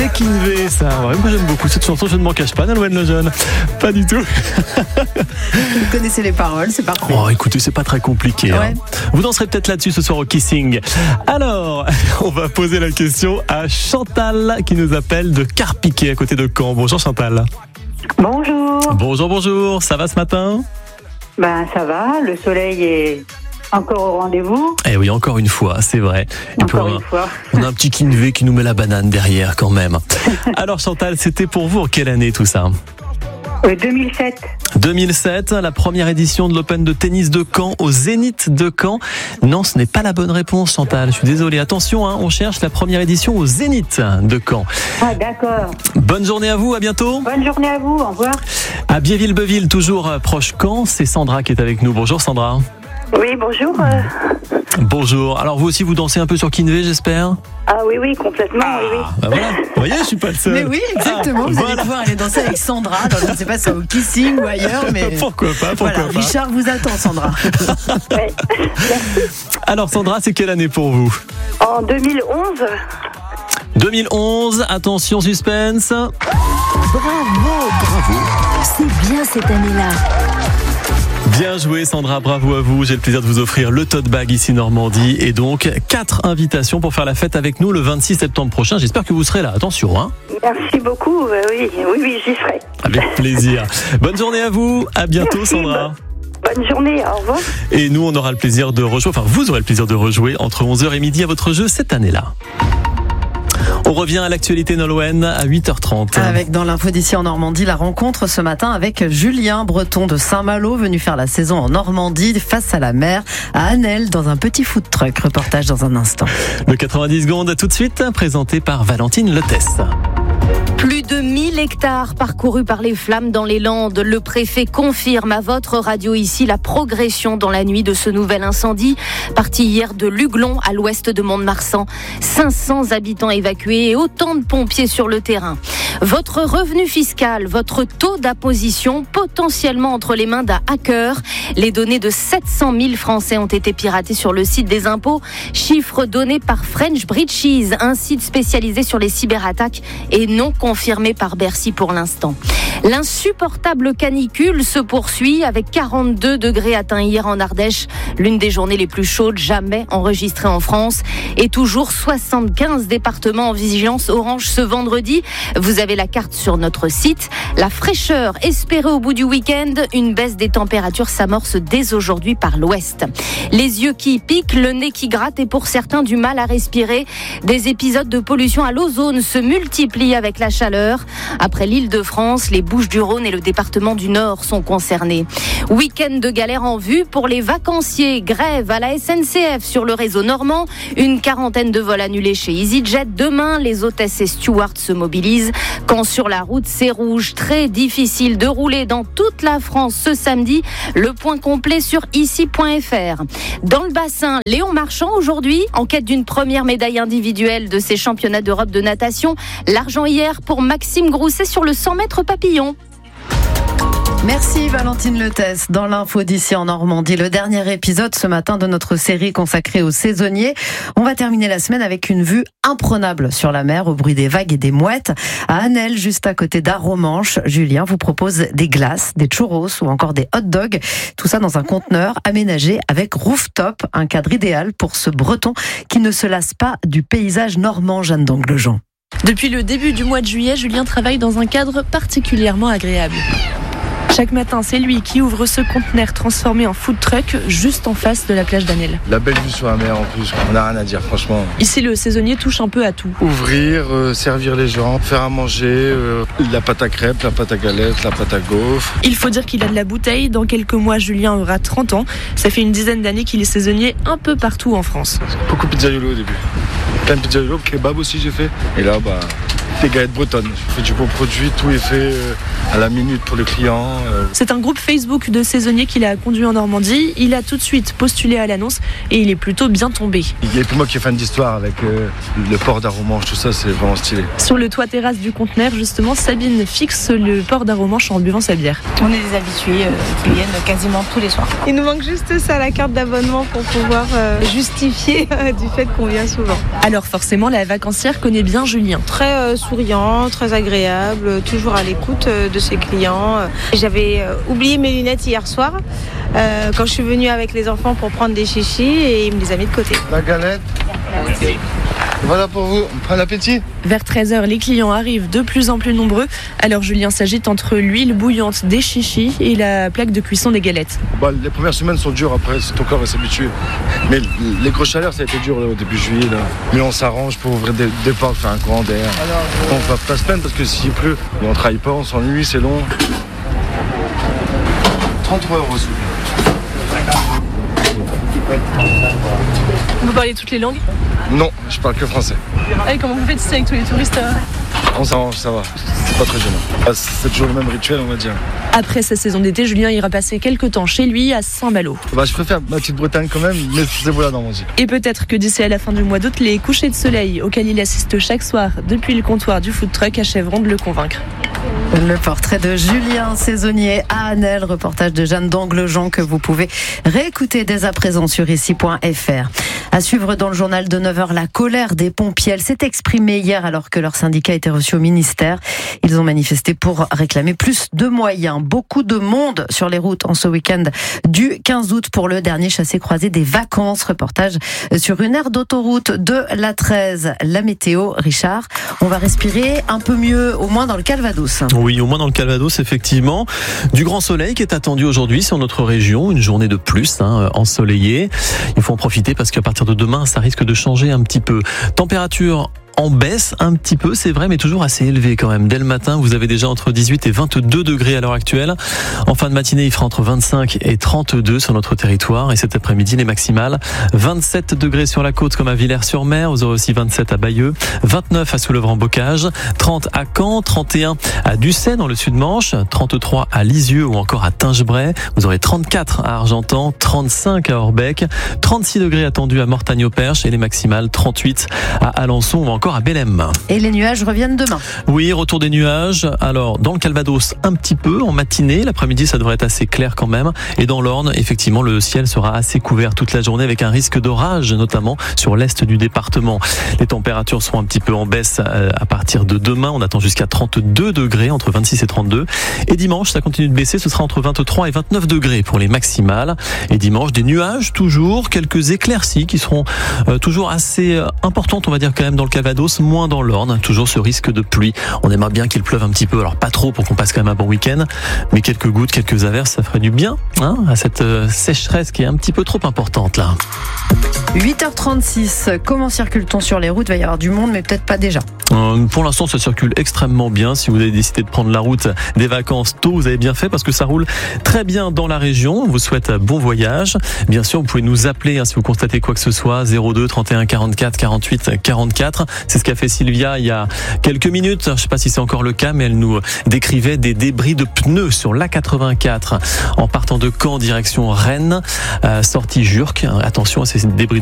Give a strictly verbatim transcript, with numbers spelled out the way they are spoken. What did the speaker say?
C'était Kinvé, ça. Ouais, moi j'aime beaucoup cette chanson, je ne m'en cache pas, Nolwenn Lejeune. Pas du tout. Vous connaissez les paroles, c'est parfait. Oh, écoutez, c'est pas très compliqué. Ouais. Hein. Vous danserez peut-être là-dessus ce soir au Kissing. Alors, on va poser la question à Chantal qui nous appelle de Carpiquet à côté de Caen. Bonjour Chantal. Bonjour. Bonjour, bonjour. Ça va ce matin ? Ben ça va, le soleil est encore au rendez-vous. Eh oui, encore une fois, c'est vrai. Et Encore puis, une fois. On a un petit Kinvé qui nous met la banane derrière quand même. Alors Chantal, c'était pour vous en quelle année tout ça ? Euh, deux mille sept. deux mille sept, la première édition de l'Open de tennis de Caen au Zénith de Caen. Non, ce n'est pas la bonne réponse, Chantal. Je suis désolé. Attention, hein, on cherche la première édition au Zénith de Caen. Ah d'accord. Bonne journée à vous, à bientôt. Bonne journée à vous, au revoir. À Biéville-Beuville, toujours proche Caen, c'est Sandra qui est avec nous. Bonjour Sandra. Oui, bonjour. euh. Bonjour. Alors vous aussi, vous dansez un peu sur Kinvé, j'espère ? Ah oui, oui, complètement, oui, oui. Bah voilà. Vous voyez, je suis pas le seul. Mais oui, exactement. Ah, vous voilà. allez pouvoir aller danser avec Sandra. Alors, je ne sais pas si c'est au Kissing ou ailleurs, mais Pourquoi pas, pourquoi voilà, pas. Richard vous attend, Sandra. Ouais. Alors Sandra, c'est quelle année pour vous ? En deux mille onze. deux mille onze, attention suspense. Bravo, bravo. C'est bien cette année-là. Bien joué Sandra, bravo à vous. J'ai le plaisir de vous offrir le tote bag ici Normandie et donc quatre invitations pour faire la fête avec nous le vingt-six septembre prochain. J'espère que vous serez là, attention hein. Merci beaucoup, euh, oui, oui, oui, j'y serai. Avec plaisir. Bonne journée à vous, à bientôt Merci, Sandra. Bonne journée, au revoir. Et nous on aura le plaisir de rejouer, enfin vous aurez le plaisir de rejouer entre onze heures et midi à votre jeu cette année-là. On revient à l'actualité Nolwenn à huit heures trente. Avec dans l'info d'ici en Normandie, la rencontre ce matin avec Julien Breton de Saint-Malo, venu faire la saison en Normandie face à la mer, à Annelle, dans un petit food truck. Reportage dans un instant. Le quatre-vingt-dix secondes tout de suite, présenté par Valentine Lettès. Plus de mille hectares parcourus par les flammes dans les Landes. Le préfet confirme à votre radio ici la progression dans la nuit de ce nouvel incendie. Parti hier de Luglon à l'ouest de Mont-de-Marsan. cinq cents habitants évacués et autant de pompiers sur le terrain. Votre revenu fiscal, votre taux d'imposition potentiellement entre les mains d'un hacker. Les données de sept cent mille Français ont été piratées sur le site des impôts. Chiffre donné par French Breaches, un site spécialisé sur les cyberattaques et non confirmé par Bercy pour l'instant. L'insupportable canicule se poursuit avec quarante-deux degrés atteints hier en Ardèche, l'une des journées les plus chaudes jamais enregistrées en France, et toujours soixante-quinze départements en vigilance orange ce vendredi. Vous avez la carte sur notre site. La fraîcheur espérée au bout du week-end, une baisse des températures s'amorce dès aujourd'hui par l'ouest. Les yeux qui piquent, le nez qui gratte et pour certains du mal à respirer. Des épisodes de pollution à l'ozone se multiplient avec la chaleur. Après l'Île-de-France, les Bouches-du-Rhône et le département du Nord sont concernés. Week-end de galère en vue pour les vacanciers. Grève à la S N C F sur le réseau normand. Une quarantaine de vols annulés chez EasyJet. Demain, les hôtesses et stewards se mobilisent. Quand sur la route, c'est rouge. Très difficile de rouler dans toute la France ce samedi. Le point complet sur ici point f r. Dans le bassin, Léon Marchand aujourd'hui, en quête d'une première médaille individuelle de ces championnats d'Europe de natation. L'argent hier pour Maxime Grousset sur le cent mètres papillon. Merci Valentine Lettès. Dans l'info d'ici en Normandie, le dernier épisode ce matin de notre série consacrée aux saisonniers. On va terminer la semaine avec une vue imprenable sur la mer au bruit des vagues et des mouettes. À Annelle, juste à côté d'Arromanches, Julien vous propose des glaces, des churros ou encore des hot dogs. Tout ça dans un conteneur aménagé avec rooftop, un cadre idéal pour ce Breton qui ne se lasse pas du paysage normand. Jeanne d'Anglejean. Depuis le début du mois de juillet, Julien travaille dans un cadre particulièrement agréable. Chaque matin, c'est lui qui ouvre ce conteneur transformé en food truck juste en face de la plage d'Annelle. La belle vue sur la mer en plus, on n'a rien à dire franchement. Ici, le saisonnier touche un peu à tout. Ouvrir, euh, servir les gens, faire à manger, euh, la pâte à crêpes, la pâte à galette, la pâte à gaufres. Il faut dire qu'il a de la bouteille. Dans quelques mois, Julien aura trente ans. Ça fait une dizaine d'années qu'il est saisonnier un peu partout en France. Beaucoup de pizzaiolo au début. Plein de pizzaiolo, kebab aussi j'ai fait. Et là, bah, des galettes bretonnes. Je fais du bon produit, tout est fait euh, à la minute pour le client. Euh. C'est un groupe Facebook de saisonniers qu'il a conduit en Normandie. Il a tout de suite postulé à l'annonce et il est plutôt bien tombé. Il y a plus moi qui est fan d'histoire avec euh, le port d'Arromanches, tout ça, c'est vraiment stylé. Sur le toit terrasse du conteneur, justement, Sabine fixe le port d'Arromanches en buvant sa bière. On est des habitués euh, qui viennent quasiment tous les soirs. Il nous manque juste ça, la carte d'abonnement pour pouvoir euh, justifier euh, du fait qu'on vient souvent. Alors forcément, la vacancière connaît bien Julien. Très euh, souvent souriant, très agréable, toujours à l'écoute de ses clients. J'avais oublié mes lunettes hier soir euh, quand je suis venue avec les enfants pour prendre des chichis et il me les a mis de côté. La galette. Merci. Voilà pour vous, bon appétit. Vers treize heures, les clients arrivent de plus en plus nombreux. Alors Julien s'agite entre l'huile bouillante des chichis et la plaque de cuisson des galettes. Bah, les premières semaines sont dures, après ton corps va s'habituer. Mais les grosses chaleurs, ça a été dur là, au début juillet. Là. Mais on s'arrange pour ouvrir des, des portes, faire un courant d'air. On va pas se plaindre parce que s'il pleut, on travaille pas, on s'ennuie, c'est long. trente-trois euros s'il vous plaît. Vous parlez toutes les langues ? Non, je parle que français. Ah, et comment vous faites ici avec tous les touristes ? On s'arrange, ça va. C'est pas très gênant. C'est toujours le même rituel, on va dire. Après sa saison d'été, Julien ira passer quelques temps chez lui à Saint-Malo. Bah, je préfère ma petite Bretagne quand même, mais c'est voilà dans mon dit. Et peut-être que d'ici à la fin du mois d'août, les couchers de soleil auxquels il assiste chaque soir depuis le comptoir du food truck achèveront de le convaincre. Le portrait de Julien Saisonnier à Annelle, reportage de Jeanne d'Anglejean que vous pouvez réécouter dès à présent sur ici point f r. À suivre dans le journal de neuf heures, la colère des pompiers. Elle s'est exprimée hier alors que leur syndicat était reçu au ministère. Ils ont manifesté pour réclamer plus de moyens. Beaucoup de monde sur les routes en ce week-end du quinze août pour le dernier chassé-croisé des vacances. Reportage sur une aire d'autoroute de l'A treize. La météo, Richard, on va respirer un peu mieux, au moins dans le Calvados. Oui, au moins dans le Calvados, effectivement. Du grand soleil qui est attendu aujourd'hui sur notre région. Une journée de plus, hein, ensoleillée. Il faut en profiter parce qu'à partir de demain, ça risque de changer un petit peu. Température en baisse un petit peu, c'est vrai, mais toujours assez élevé quand même. Dès le matin, vous avez déjà entre dix-huit et vingt-deux degrés à l'heure actuelle. En fin de matinée, il fera entre vingt-cinq et trente-deux sur notre territoire. Et cet après-midi, les maximales, vingt-sept degrés sur la côte comme à Villers-sur-Mer. Vous aurez aussi vingt-sept à Bayeux, vingt-neuf à Soulèvre-en-Bocage, trente à Caen, trente et un à Ducey dans le Sud-Manche, trente-trois à Lisieux ou encore à Tingebray. Vous aurez trente-quatre à Argentan, trente-cinq à Orbec, trente-six degrés attendus à Mortagne-au-Perche et les maximales trente-huit à Alençon ou encore à Bélem. Et les nuages reviennent demain. Oui, retour des nuages. Alors, dans le Calvados, un petit peu en matinée. L'après-midi, ça devrait être assez clair quand même. Et dans l'Orne, effectivement, le ciel sera assez couvert toute la journée avec un risque d'orage, notamment sur l'est du département. Les températures seront un petit peu en baisse à partir de demain. On attend jusqu'à trente-deux degrés, entre vingt-six et trente-deux. Et dimanche, ça continue de baisser. Ce sera entre vingt-trois et vingt-neuf degrés pour les maximales. Et dimanche, des nuages toujours, quelques éclaircies qui seront euh, toujours assez euh, importantes, on va dire quand même dans le Calvados. Moins dans l'Orne, toujours ce risque de pluie. On aimerait bien qu'il pleuve un petit peu, alors pas trop pour qu'on passe quand même un bon week-end, mais quelques gouttes, quelques averses, ça ferait du bien hein, à cette euh, sécheresse qui est un petit peu trop importante là. huit heures trente-six, comment circule-t-on sur les routes ? Il va y avoir du monde, mais peut-être pas déjà. Euh, pour l'instant, ça circule extrêmement bien. Si vous avez décidé de prendre la route des vacances tôt, vous avez bien fait parce que ça roule très bien dans la région. On vous souhaite bon voyage. Bien sûr, vous pouvez nous appeler hein, si vous constatez quoi que ce soit. zéro deux trente et un quarante-quatre quarante-huit quarante-quatre. C'est ce qu'a fait Sylvia il y a quelques minutes. Je ne sais pas si c'est encore le cas, mais elle nous décrivait des débris de pneus sur l'A quatre-vingt-quatre en partant de Caen direction Rennes, euh, sortie Jurques. Attention à ces débris de